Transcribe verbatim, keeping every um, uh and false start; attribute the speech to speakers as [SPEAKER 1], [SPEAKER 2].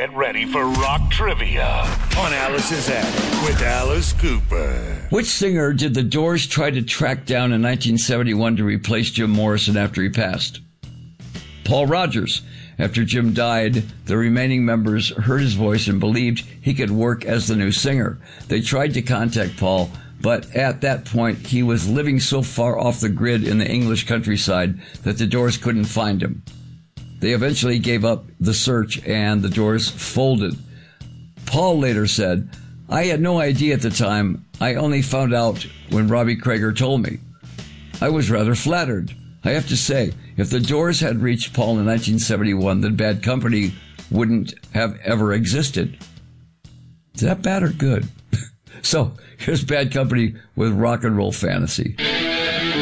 [SPEAKER 1] Get ready for rock trivia on Alice's Attic with Alice Cooper.
[SPEAKER 2] Which singer did the Doors try to track down in nineteen seventy-one to replace Jim Morrison after he passed? Paul Rodgers. After Jim died, the remaining members heard his voice and believed he could work as the new singer. They tried to contact Paul, but at that point, he was living so far off the grid in the English countryside that the Doors couldn't find him. They eventually gave up the search and the Doors folded. Paul later said, "I had no idea at the time. I only found out when Robbie Krieger told me. I was rather flattered. I have to say, if the Doors had reached Paul in nineteen seventy-one, then Bad Company wouldn't have ever existed." Is that bad or good? So, here's Bad Company with Rock and Roll Fantasy.